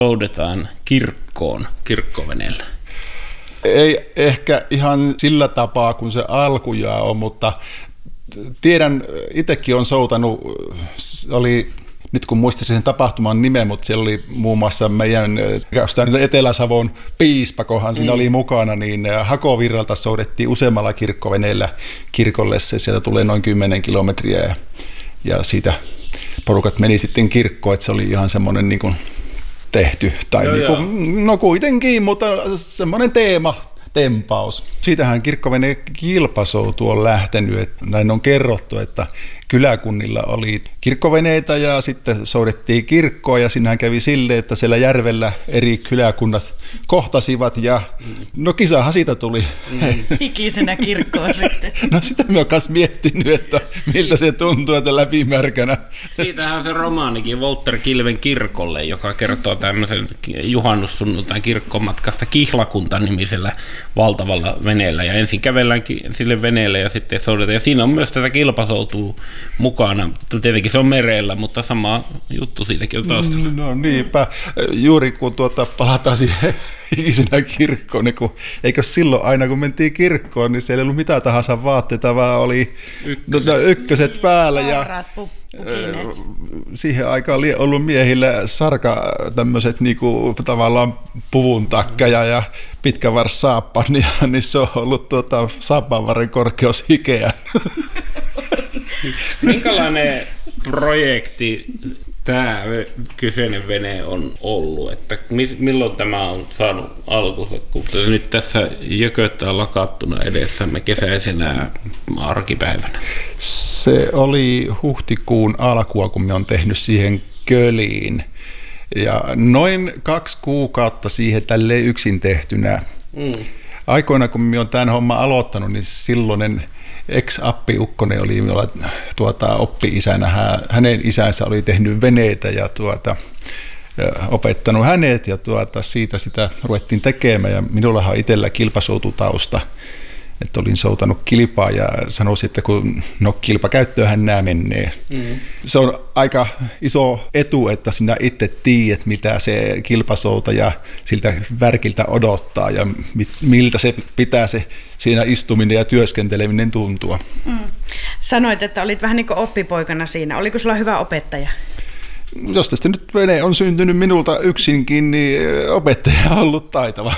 soudetaan kirkkoon kirkkoveneellä? Ei ehkä ihan sillä tapaa kuin se alkujaan on, mutta tiedän, itsekin on soutanut, oli, nyt kun muistaisin sen tapahtuman nimen, mutta siellä oli muun muassa meidän Etelä-Savon piispakohan siinä oli mukana, niin Hakovirralta soudettiin useammalla kirkkoveneellä kirkolle, se sieltä tulee noin 10 kilometriä ja siitä porukat meni sitten kirkkoon, että se oli ihan semmoinen niin kuin tehty, tai joo, niin kuin, no kuitenkin, mutta semmoinen teemaus. Siitähän kirkkovene kilpasoutu on lähtenyt, että näin on kerrottu, että kyläkunnilla oli kirkkoveneitä ja sitten soudettiin kirkkoa ja siinähän kävi silleen, että siellä järvellä eri kyläkunnat kohtasivat ja no kisahan siitä tuli. Ikisenä kirkkoon sitten. No sitä mä oon kanssa miettinyt, että miltä se tuntuu, että läpimärkänä. Siitähän se romaanikin Walter Kilven kirkolle, joka kertoo tämmöisen juhannussunnuntain kirkkomatkasta Kihlakunta-nimisellä valtavalla veneellä ja ensin kävellään sille veneelle ja sitten soudetaan. Ja siinä on myös tätä kilpasoutua mukana. Tietenkin se on merellä, mutta sama juttu siitäkin on taustalla. No niinpä. Juuri kun palataan siihen ikisenä kirkkoon, niin eikö silloin aina kun mentiin kirkkoon, niin siellä ei ollut mitä tahansa vaatteita, vaan oli ykköset päällä. Ja siihen aikaan oli ollut miehillä tämmöiset niinku tavallaan puvun takkeja ja pitkä vars saappan, niin se on ollut saappanvarren korkeus hikeä. Minkälainen projekti tämä kyseinen vene on ollut, että milloin tämä on saanut alkunsa, kun nyt tässä jököttää lakattuna edessämme kesäisenä arkipäivänä? Se oli huhtikuun alkua, kun me on tehnyt siihen köliin ja noin 2 kuukautta siihen tälleen yksin tehtynä. Aikoina, kun me on tämän homman aloittanut, niin silloinen ex-appiukkonen oli oppi-isänä. Hänen isänsä oli tehnyt veneitä ja opettanut hänet ja siitä sitä ruvettiin tekemään. Ja minullahan itsellä kilpasoututausta, että olin soutanut kilpaa ja sanoisin, että kun kilpakäyttöönhän nämä menee. Se on aika iso etu, että sinä itse tiedät, mitä se kilpasoutaja siltä värkiltä odottaa ja miltä se pitää se siinä istuminen ja työskenteleminen tuntua. Sanoit, että olit vähän niin kuin oppipoikana siinä. Oliko sulla hyvä opettaja? Jos tästä nyt vene on syntynyt minulta yksinkin, niin opettaja on ollut taitava.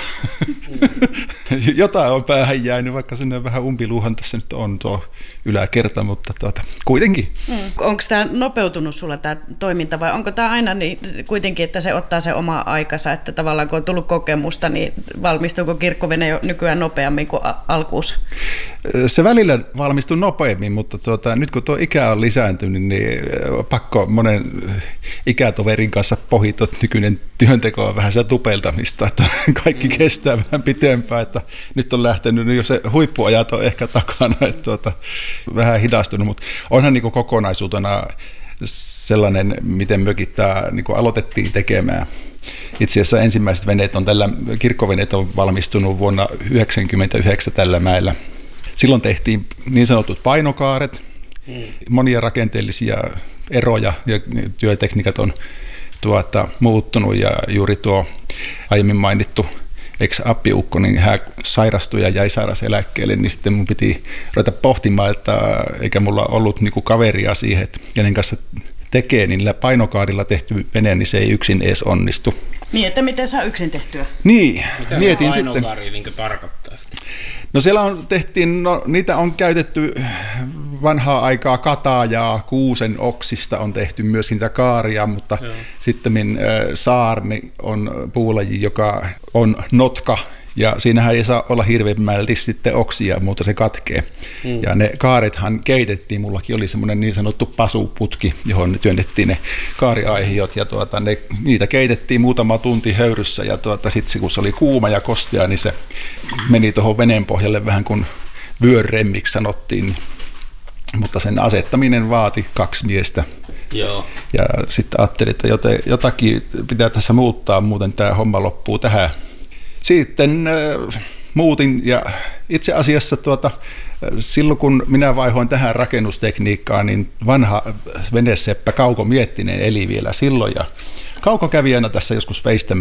Jotain on päähän jäänyt, vaikka sinne vähän umpiluuhan tässä nyt on tuo yläkerta, mutta kuitenkin. Onko tämä nopeutunut sulla tämä toiminta vai onko tämä aina niin kuitenkin, että se ottaa se oma aikansa, että tavallaan kun on tullut kokemusta, niin valmistuuko kirkkovene jo nykyään nopeammin kuin alkuunsa? Se välillä valmistuu nopeammin, mutta nyt kun tuo ikä on lisääntynyt, niin pakko monen ikätoverin kanssa pohittua, että nykyinen työnteko on vähän sitä tupeltamista, että kaikki kestää vähän pitempään, että nyt on lähtenyt, niin jo se huippuajat on ehkä takana, että vähän hidastunut, mutta onhan niin kuin kokonaisuutena sellainen, miten mökit tämä niin kuin aloitettiin tekemään. Itse asiassa ensimmäiset veneet on kirkkoveneet on valmistunut vuonna 1999 tällä mäellä. Silloin tehtiin niin sanotut painokaaret, monia rakenteellisia eroja ja työtekniikat on muuttunut ja juuri tuo aiemmin mainittu ex-appiukko, niin hän sairastui ja jäi sairauseläkkeelle, niin sitten mun piti ruveta pohtimaan, että eikä mulla ollut niinku kaveria siihen, että kenen kanssa tekee, niin niillä painokaarilla tehty vene, niin se ei yksin edes onnistu. Niin, että miten saa yksin tehtyä? Niin, mitä mietin sitten. Mitä painokaari niin tarkoittaa sitä? No siellä niitä on käytetty vanhaa aikaa katajaa, kuusen oksista on tehty myöskin niitä kaaria, mutta sitten saarni on puulaji, joka on notka, ja siinähän ei saa olla hirveämmälti sitten oksia, mutta se katkee. Ja ne kaarethan keitettiin, mullakin oli semmoinen niin sanottu pasuputki, johon työnnettiin ne kaariaihiot, ja niitä keitettiin muutama tunti höyryssä, ja sitten kun se oli kuuma ja kostea, niin se meni tuohon veneen pohjalle vähän kuin vyöremmiksi sanottiin, mutta sen asettaminen vaati 2 miestä. Joo. Ja sitten ajattelin, että jotakin pitää tässä muuttaa, muuten tämä homma loppuu tähän. Sitten muutin ja itse asiassa silloin kun minä vaihoin tähän rakennustekniikkaan, niin vanha veneseppä Kauko Miettinen eli vielä silloin ja Kauko kävi aina tässä joskus veistämässä